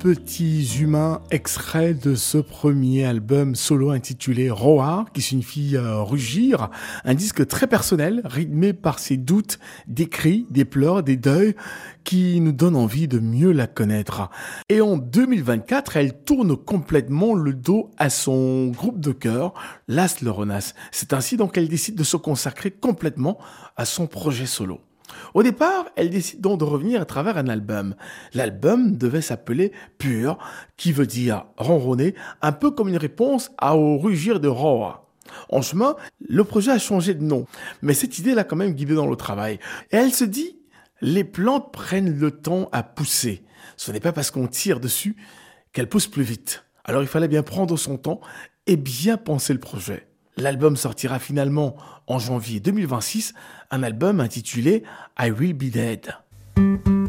petits humains extraits de ce premier album solo intitulé Roar, qui signifie rugir, un disque très personnel, rythmé par ses doutes, des cris, des pleurs, des deuils, qui nous donne envie de mieux la connaître. Et en 2024, elle tourne complètement le dos à son groupe de chœur, Las Neuronas. C'est ainsi donc qu'elle décide de se consacrer complètement à son projet solo. Au départ, elle décide donc de revenir à travers un album. L'album devait s'appeler Pur, qui veut dire ronronner, un peu comme une réponse au rugir de Roar. En chemin, le projet a changé de nom, mais cette idée l'a quand même guidée dans le travail. Et elle se dit, les plantes prennent le temps à pousser. Ce n'est pas parce qu'on tire dessus qu'elles poussent plus vite. Alors il fallait bien prendre son temps et bien penser le projet. L'album sortira finalement en janvier 2026, un album intitulé I Will Be Dead.